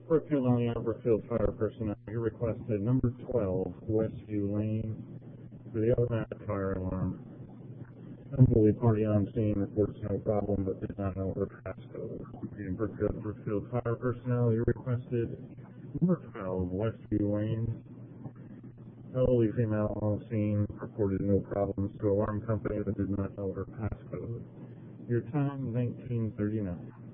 Brookfield on the Upperfield Fire personnel, you requested number 12, Westview Lane, for the automatic fire alarm. Unbelievable party on scene reports no problem, but did not know her passcode. Repeating Brookfield Fire personnel, you requested number 12, Westview Lane. Elderly female on scene reported no problems to alarm company, but did not know her passcode. Your time, 1939.